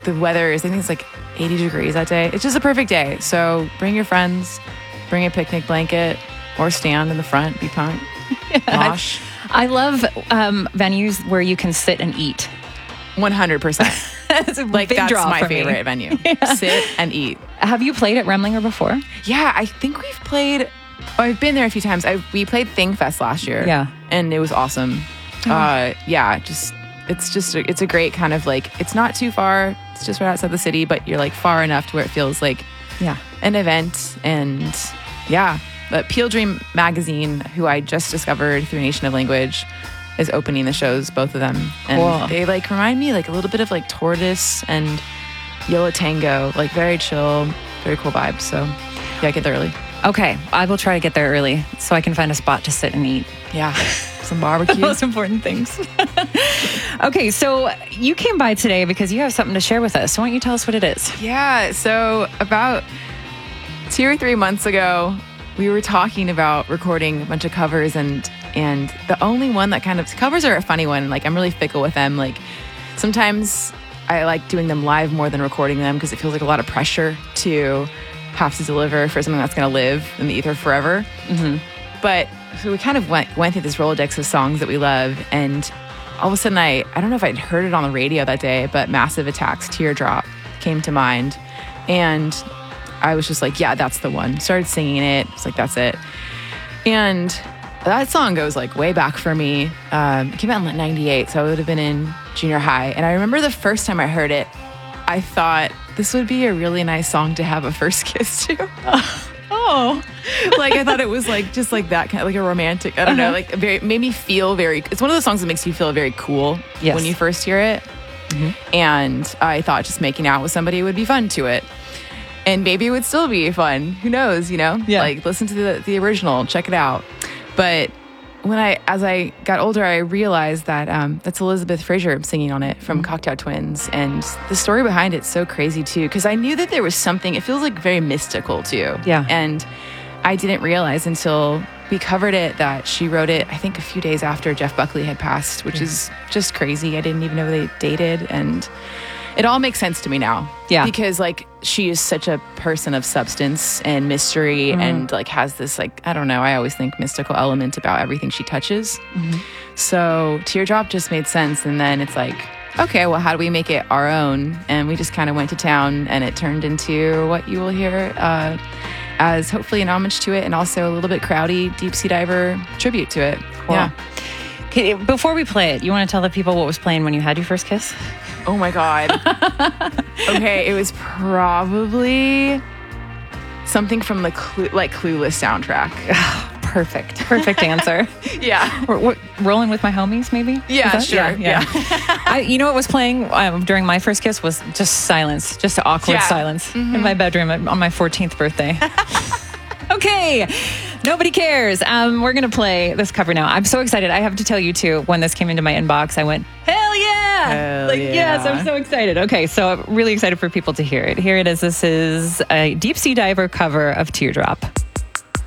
the weather is, I think it's like 80 degrees that day. It's just a perfect day. So bring your friends, bring a picnic blanket, or stand in the front, be punk, mosh. I love venues where you can sit and eat. 100%. That's a Like, big that's draw my for me. favorite venue. Sit and eat. Have you played at Remlinger before? Yeah, I think we've played. I've been there a few times. We played Thing Fest last year. Yeah. And it was awesome. Yeah, it's a great kind of like, it's not too far. It's just right outside the city, but you're like far enough to where it feels like an event. And yeah, but Peel Dream Magazine, who I just discovered through Nation of Language, is opening the shows, both of them. And Cool. they like remind me like a little bit of like Tortoise and Yo La Tango, like very chill, very cool vibes. So yeah, get there early. Okay, I will try to get there early so I can find a spot to sit and eat. Yeah, some barbecue. Most important things. Okay, so you came by today because you have something to share with us. So why don't you tell us what it is? Yeah, so about 2 or 3 months ago, we were talking about recording a bunch of covers, and the only one that kind of, covers are a funny one. Like, I'm really fickle with them. Like, sometimes I like doing them live more than recording them because it feels like a lot of pressure to have to deliver for something that's going to live in the ether forever. Mm-hmm. But so we kind of went through this Rolodex of songs that we love, and all of a sudden I don't know if I'd heard it on the radio that day, but Massive Attack's Teardrop came to mind, and I was just like, yeah, that's the one. Started singing it. It's like, that's it. And that song goes like way back for me. It came out in like 98, so I would have been in junior high. And I remember the first time I heard it, I thought this would be a really nice song to have a first kiss to. Oh, like I thought it was like just like that kind of like a romantic, I don't know, like very, made me feel very, it's one of those songs that makes you feel very cool when you first hear it. Mm-hmm. And I thought just making out with somebody would be fun to it. And maybe it would still be fun. Who knows, you know? Yeah. Like, listen to the original, check it out. But as I got older, I realized that that's Elizabeth Fraser singing on it from Cocktail Twins. And the story behind it's so crazy, too, because I knew that there was something, it feels like very mystical, too. Yeah. And I didn't realize until we covered it that she wrote it, I think, a few days after Jeff Buckley had passed, which is just crazy. I didn't even know they dated. And it all makes sense to me now. Yeah. Because, like, she is such a person of substance and mystery and, like, has this, like, I don't know, I always think mystical element about everything she touches. Mm-hmm. So Teardrop just made sense. And then it's like, okay, well, how do we make it our own? And we just kind of went to town, and it turned into what you will hear as hopefully an homage to it, and also a little bit crowdy Deep Sea Diver tribute to it. Cool. Yeah. Okay, before we play it, you want to tell the people what was playing when you had your first kiss? Oh my God. Okay, it was probably something from the Clueless soundtrack. Perfect answer. Yeah. We're rolling with my homies, maybe? Yeah, sure. Yeah. You know what was playing during my first kiss was just silence, just awkward silence in my bedroom on my 14th birthday. Okay, nobody cares. We're going to play this cover now. I'm so excited. I have to tell you, too, when this came into my inbox, I went, hell yeah! Yes, I'm so excited. Okay, so I'm really excited for people to hear it. Here it is. This is a Deep Sea Diver cover of Teardrop.